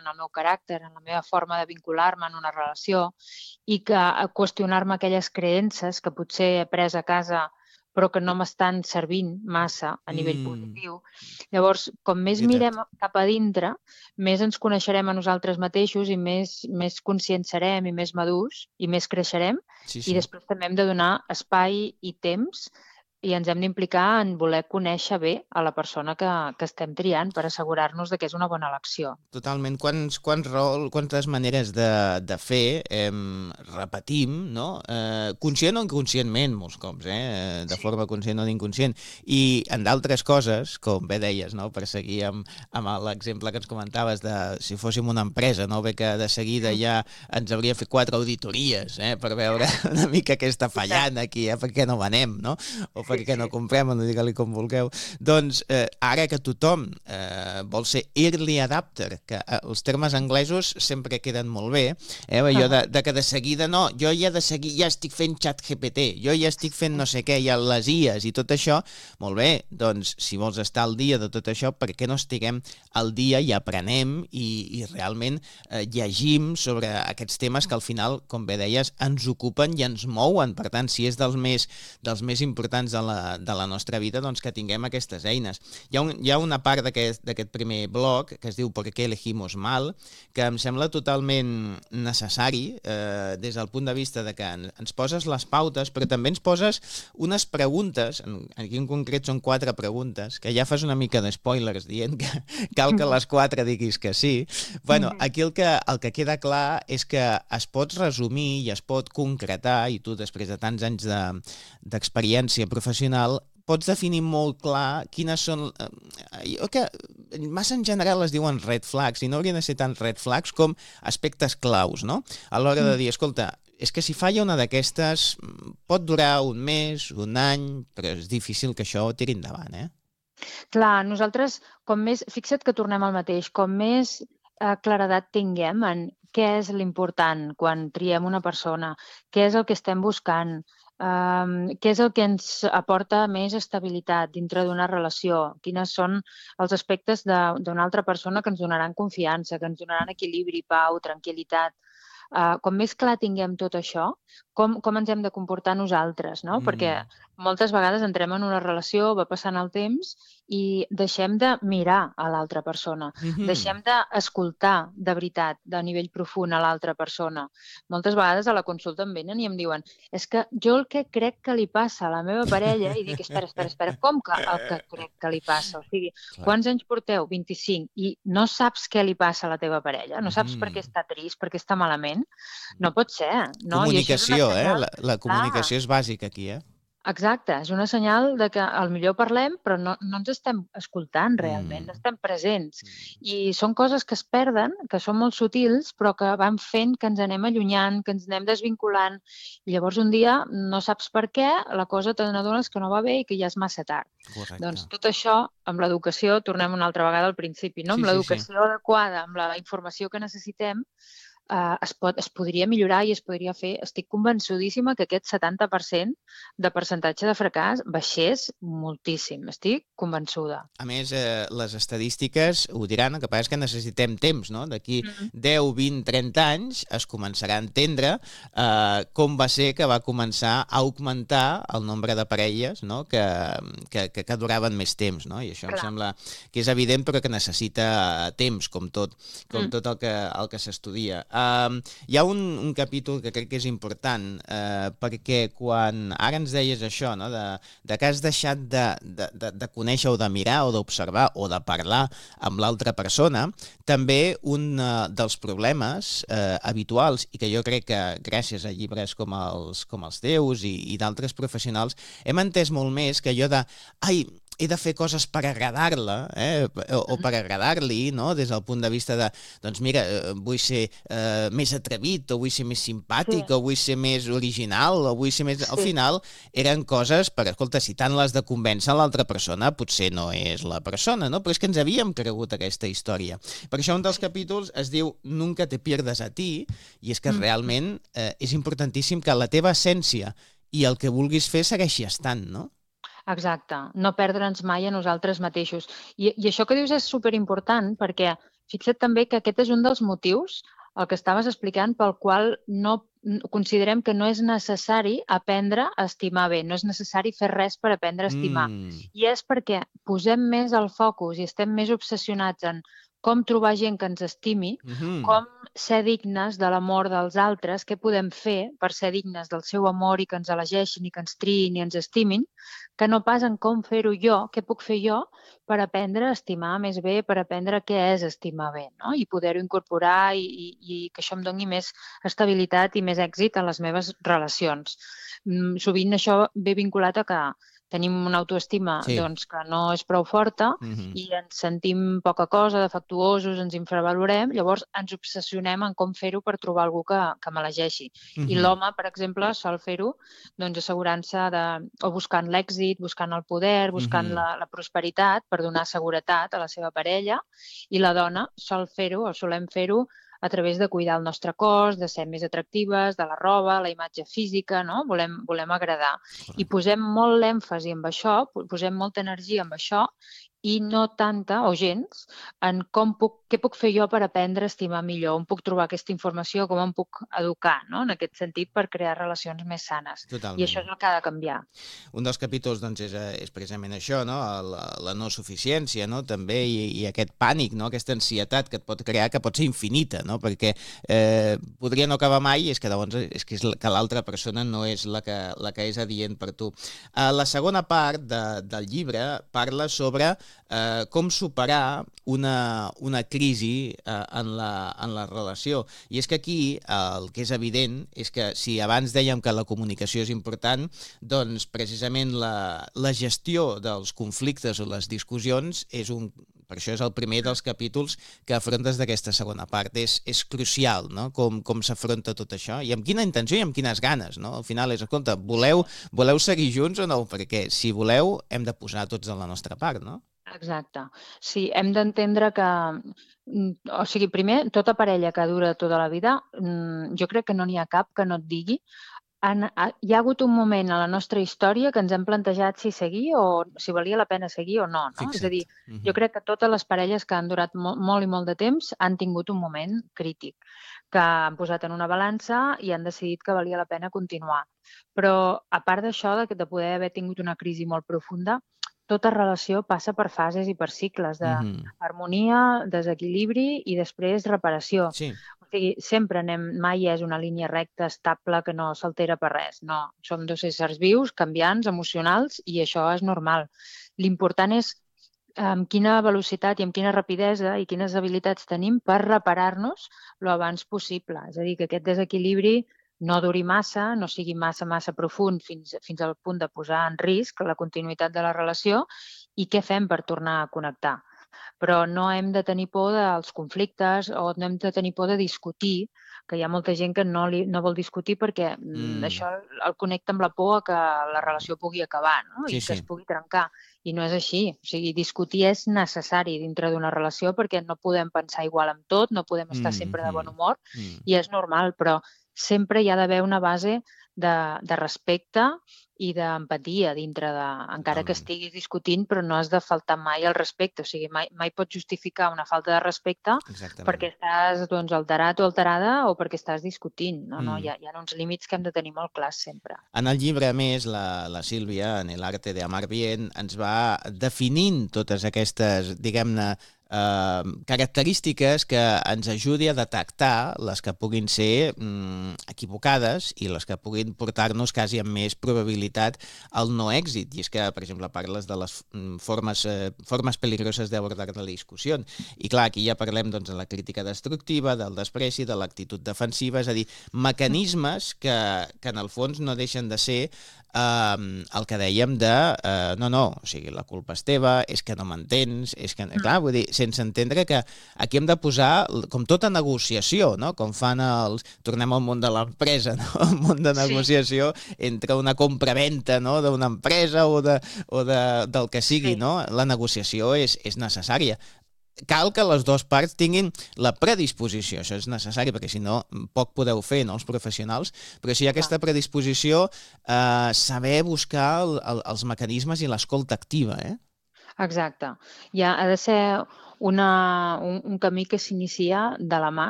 en el meu caràcter, en la meva forma de vincular-me en una relació, i que qüestionar-me aquelles creences que potser he pres a casa però que no m'estan servint massa a nivell positiu. Llavors, com més mirem cap a dintre, més ens coneixerem a nosaltres mateixos i més conscients serem i més madurs i més creixerem. I després també hem de donar espai i temps i ens hem d'implicar en voler conèixer bé a la persona que estem triant per assegurar-nos que és una bona elecció. Totalment. Quantes maneres de fer repetim, no? Conscient o inconscientment, molts cops, de forma conscient o inconscient. I en d'altres coses, com bé deies, no? Per seguir amb l'exemple que ens comentaves de si fóssim una empresa, no? Bé que de seguida ja ens hauria fet 4 auditories per veure una mica què està fallant aquí, per què no venem, no? O per què no comprem, no digue-li com vulgueu. Doncs ara que tothom vol ser early adapter, que els termes anglesos sempre queden molt bé, allò de que de seguida no, jo ja estic fent ChatGPT, jo ja estic fent no sé què, ja les IAs i tot això, molt bé, doncs si vols estar al dia de tot això, per què no estiguem al dia i aprenem i realment llegim sobre aquests temes que al final, com bé deies, ens ocupen i ens mouen, per tant, si és dels més importants de la nostra vida, doncs que tinguem aquestes eines. Hi ha una part d'aquest primer bloc que es diu ¿Por qué elegimos mal?, que em sembla totalment necessari des del punt de vista de que ens poses les pautes, però també ens poses unes preguntes, aquí en concret són 4 preguntes, que ja fas una mica de spoilers dient que cal que les 4 diguis que sí. Bueno, aquí el que queda clar és que es pot resumir i es pot concretar, i tu després de tants anys d'experiència professional pots definir molt clar quines són... que massa en general es diuen red flags i no haurien de ser tant red flags com aspectes claus, no? A l'hora de dir, escolta, és que si falla una d'aquestes pot durar un mes, un any, però és difícil que això tiri endavant, Clar, nosaltres, fixa't que tornem al mateix, com més claredat tinguem en què és l'important quan triem una persona, què és el que estem buscant, què és el que ens aporta més estabilitat dintre d'una relació, quines són els aspectes d'una altra persona que ens donaran confiança, que ens donaran equilibri, pau, tranquil·litat. Com més clar tinguem tot això, com ens hem de comportar nosaltres, no? Perquè moltes vegades entrem en una relació, va passant el temps i deixem de mirar a l'altra persona, deixem d'escoltar de veritat, de nivell profund a l'altra persona. Moltes vegades a la consulta em venen i em diuen és que jo el que crec que li passa a la meva parella, i dic, espera, com que el que crec que li passa? O sigui, quants anys porteu? 25. I no saps què li passa a la teva parella? No saps per què està trist, per què està malament? No pot ser, no? Comunicació, la comunicació és bàsica aquí, Exacte, és una senyal de que potser parlem però no ens estem escoltant realment, no estem presents. I són coses que es perden, que són molt sutils, però que van fent que ens anem allunyant, que ens anem desvinculant, i llavors un dia no saps per què, la cosa te n'adones que no va bé i que ja és massa tard. Correcte. Doncs tot això, amb l'educació, tornem una altra vegada al principi, no? Amb l'educació adequada, amb la informació que necessitem, es podria millorar i es podria fer. Estic convençudíssima que aquest 70% de percentatge de fracàs baixés moltíssim. Estic convençuda. A més, les estadístiques ho diran, el que passa és que necessitem temps, no? D'aquí 10, 20, 30 anys es començarà a entendre com va ser que va començar a augmentar el nombre de parelles, no? que duraven més temps, no? I això em sembla que és evident però que necessita temps, com tot el que s'estudia. Hi ha un capítol que crec que és important perquè quan ara ens deies això, no? de que has deixat de conèixer o de mirar o d'observar o de parlar amb l'altra persona, també un dels problemes habituals i que jo crec que gràcies a llibres com els teus i d'altres professionals hem entès molt més que allò de he de fer coses per agradar-la o per agradar-li, no? Des del punt de vista de, doncs mira, vull ser més atrevit o vull ser més simpàtic o vull ser més original o vull ser més... Al final eren coses per, escolta, si tant l'has de convèncer l'altra persona, potser no és la persona, no? Però és que ens havíem cregut aquesta història. Per això un dels capítols es diu Nunca te pierdas a ti, i és que realment és importantíssim que la teva essència i el que vulguis fer segueixi estant, no? Exacte, no perdre'ns mai a nosaltres mateixos. I això que dius és superimportant perquè fixa't també que aquest és un dels motius, el que estaves explicant, pel qual considerem que no és necessari aprendre a estimar bé, no és necessari fer res per aprendre a estimar. I és perquè posem més el focus i estem més obsessionats en com trobar gent que ens estimi, com ser dignes de l'amor dels altres, què podem fer per ser dignes del seu amor i que ens elegeixin i que ens triïn i ens estimin, que no pas en com fer-ho jo, què puc fer jo per aprendre a estimar més bé, per aprendre què és estimar bé, no? I poder-ho incorporar i que això em doni més estabilitat i més èxit en les meves relacions. Sovint això ve vinculat a que tenim una autoestima doncs, que no és prou forta i ens sentim poca cosa, defectuosos, ens infravalorem, llavors ens obsessionem en com fer-ho per trobar algú que m'elegeixi. I l'home, per exemple, sol fer-ho doncs, assegurant-se o buscant l'èxit, buscant el poder, buscant la prosperitat per donar seguretat a la seva parella, i la dona sol fer-ho o solem fer-ho a través de cuidar el nostre cos, de ser més atractives, de la roba, la imatge física, no? Volem agradar. I posem molt l'èmfasi en això, posem molta energia en això, i no tanta, o gens, en què puc fer jo per aprendre a estimar millor, on puc trobar aquesta informació, com em puc educar, no? En aquest sentit, per crear relacions més sanes. Totalment. I això és el que ha de canviar. Un dels capítols doncs, és precisament això, no? La no suficiència, no? També, i aquest pànic, no? Aquesta ansietat que et pot crear, que pot ser infinita, no? Perquè podria no acabar mai, és que llavors que l'altra persona no és la que és adient per tu. La segona part del llibre parla sobre com superar una crisi en la relació. I és que aquí el que és evident és que si abans dèiem que la comunicació és important, doncs precisament la gestió dels conflictes o les discussions per això és el primer dels capítols que afrontes d'aquesta segona part. És crucial, no? Com s'afronta tot això i amb quina intenció i amb quines ganes, no? Al final és, escolta, voleu seguir junts o no? Perquè si voleu hem de posar tots de la nostra part, no? Exacte. Sí, hem d'entendre que, o sigui, primer, tota parella que dura tota la vida, jo crec que no n'hi ha cap que no et digui hi ha hagut un moment a la nostra història que ens hem plantejat si seguir o si valia la pena seguir o no. Fixa't. És a dir, jo crec que totes les parelles que han durat molt i molt de temps han tingut un moment crític, que han posat en una balança i han decidit que valia la pena continuar. Però, a part d'això, de poder haver tingut una crisi molt profunda, tota relació passa per fases i per cicles d'harmonia, desequilibri i després reparació. Sí. O sigui, sempre mai és una línia recta, estable, que no s'altera per res. No, som dos éssers vius, canviants, emocionals, i això és normal. L'important és amb quina velocitat i amb quina rapidesa i quines habilitats tenim per reparar-nos lo abans possible. És a dir, que aquest desequilibri no duri massa, no sigui massa profund fins al punt de posar en risc la continuïtat de la relació i què fem per tornar a connectar. Però no hem de tenir por dels conflictes o no hem de tenir por de discutir, que hi ha molta gent que no vol discutir perquè això el connecta amb la por a que la relació pugui acabar, no? I que es pugui trencar. I no és així. O sigui, discutir és necessari dintre d'una relació perquè no podem pensar igual amb tot, no podem estar sempre de bon humor i és normal, però sempre hi ha d'haver una base de respecte i d'empatia dintre encara que estiguis discutint, però no has de faltar mai al respecte. O sigui, mai pots justificar una falta de respecte perquè estàs alterat o alterada o perquè estàs discutint. No, hi ha uns límits que hem de tenir molt clars sempre. En el llibre, a més, la Sílvia, en El arte de amar bien, ens va definint totes aquestes, diguem-ne, característiques que ens ajudi a detectar les que puguin ser equivocades i les que puguin portar-nos quasi amb més probabilitat al no èxit. I és que, per exemple, parles de les formes peligroses d'abordar la discussió. I clar, aquí ja parlem de la crítica destructiva, del despreci, de l'actitud defensiva, és a dir, mecanismes que en el fons no deixen de ser el que dèiem de no, o sigui, la culpa és teva, és que no m'entens, és que, clar, vull dir, sense entendre que aquí hem de posar com tota negociació, no? Com fan tornem al món de l'empresa, no? El món de negociació entre una compra-venta, no? D'una empresa o del que sigui, no? La negociació és necessària. Cal que les dues parts tinguin la predisposició, això és necessari perquè si no poc podeu fer, no, els professionals, però si hi ha aquesta predisposició, saber buscar els mecanismes i l'escolta activa, Exacte. Ha de ser un camí que s'inicia de la mà